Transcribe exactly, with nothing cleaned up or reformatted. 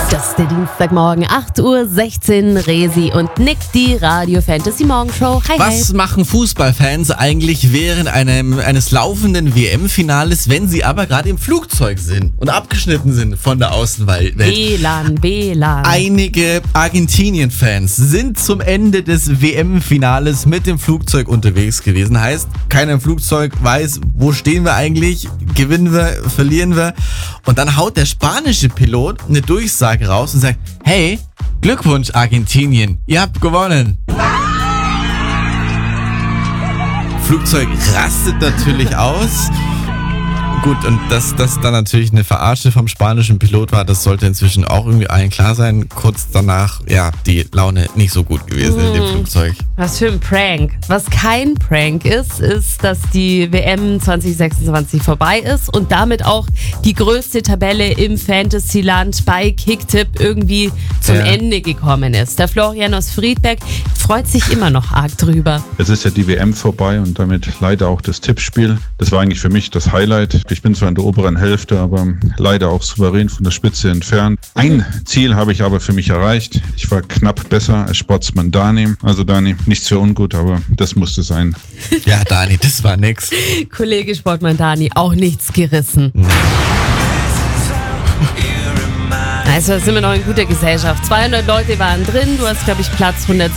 Das ist der Dienstagmorgen, acht Uhr sechzehn, Resi und Nick, die Radio Fantasy Morgenshow. Hi, Was hi. machen Fußballfans eigentlich während einem, eines laufenden W M-Finales, wenn sie aber gerade im Flugzeug sind und abgeschnitten sind von der Außenwelt? W L A N, W L A N. Einige Argentinien-Fans sind zum Ende des W M-Finales mit dem Flugzeug unterwegs gewesen. Heißt, keiner im Flugzeug weiß, wo stehen wir eigentlich, gewinnen wir, verlieren wir. Und dann haut der spanische Pilot eine Durchsage raus und sagt, hey, Glückwunsch Argentinien, ihr habt gewonnen. Flugzeug rastet natürlich aus. Gut, und dass das dann natürlich eine Verarsche vom spanischen Pilot war, das sollte inzwischen auch irgendwie allen klar sein. Kurz danach, ja, die Laune nicht so gut gewesen mm. in dem Flugzeug. Was für ein Prank. Was kein Prank ist, ist, dass die W M zwanzig sechsundzwanzig vorbei ist und damit auch die größte Tabelle im Fantasyland bei Kicktipp irgendwie zum Ja. Ende gekommen ist. Der Florian aus Friedberg freut sich immer noch arg drüber. Es ist ja die W M vorbei und damit leider auch das Tippspiel. Das war eigentlich für mich das Highlight. Ich bin zwar in der oberen Hälfte, aber leider auch souverän von der Spitze entfernt. Ein Ziel habe ich aber für mich erreicht. Ich war knapp besser als Sportsmann Dani. Also Dani, nichts für ungut, aber das musste sein. Ja, Dani, das war nix. Kollege Sportmann Dani, auch nichts gerissen. Nee. Also sind wir noch in guter Gesellschaft. zweihundert Leute waren drin, du hast, glaube ich, Platz